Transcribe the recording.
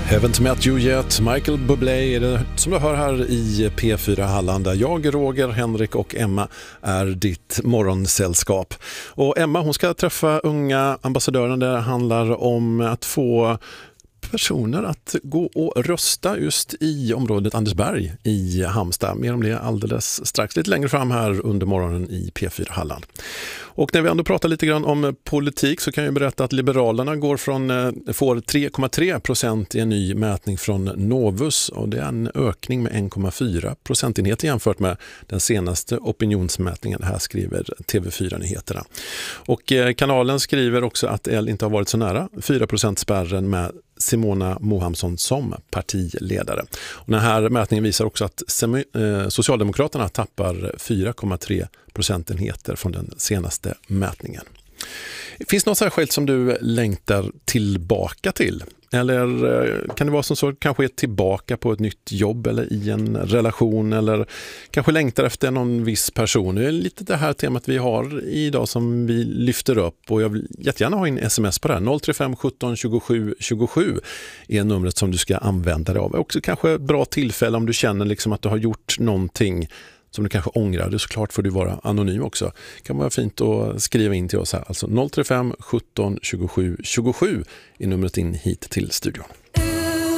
Haven't met you yet, Michael Bublé är det som du hör här i P4 Halland. Jag, Roger, Henrik och Emma är ditt morgonsällskap. Och Emma, hon ska träffa unga ambassadörer. Det handlar om att få personer att gå och rösta just i området Andersberg i Halmstad. Mer om det alldeles strax, lite längre fram här under morgonen i P4 Halland. Och när vi ändå pratar lite grann om politik så kan jag berätta att Liberalerna får 3,3% i en ny mätning från Novus, och det är en ökning med 1,4 procentenheter jämfört med den senaste opinionsmätningen. Här skriver TV4-nyheterna. Och kanalen skriver också att L inte har varit så nära 4%-spärren med Simona Mohamsson som partiledare. Och den här mätningen visar också att Socialdemokraterna tappar 4,3 procentenheter från den senaste mätningen. Finns det något särskilt som du längtar tillbaka till? Eller kan det vara som så kanske är tillbaka på ett nytt jobb eller i en relation, eller kanske längtar efter någon viss person? Det är lite det här temat vi har idag som vi lyfter upp, och jag vill jättegärna ha in sms på det här. 035 17 27 27 är numret som du ska använda dig av. Också kanske ett bra tillfälle om du känner liksom att du har gjort någonting som du kanske ångrar. Det såklart får du vara anonym också. Det kan vara fint att skriva in till oss här. Alltså 035 17 27 27 är numret in hit till studion.